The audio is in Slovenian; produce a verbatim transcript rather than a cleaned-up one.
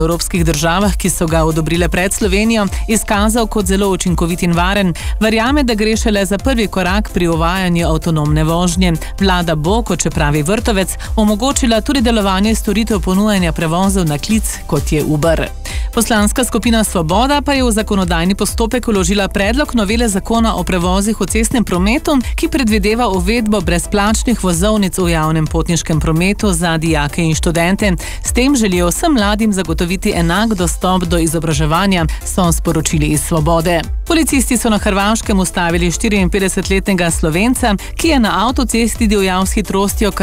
evropskih državah, ki so ga odobrile pred Slovenijo, izkazal kot zelo učinkovit in varen. Verjame, da gre šele za prvi korak pri uvajanju avtonomne vožnje. Vlada bo, kot še pravi Vrtovec, omogočila tudi delovanje storitev ponujanja prevozov na klic, kot je Uber. Poslanska skupina Svoboda pa je v zakonodajni postopek vložila predlog novele zakona o prevozih v cestnem prometu, ki predvideva uvedbo brezplačnih vozovnic v javnem potniškem prometu za dijake in študente. S tem želijo vsem mladim zagotoviti enak dostop do izobraževanja, so sporočili iz Svobode. Policisti so na Hrvaškem ustavili štiriinpetdesetletnega Slovenca, ki je na avtocesti divjal s hitrostjo